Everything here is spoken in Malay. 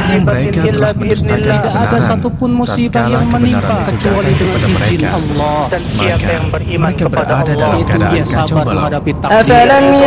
Karena mereka telah mendustakan kebenaran tatkala kebenaran itu datang kepada mereka, maka mereka berada dalam keadaan kacau balau. أفلم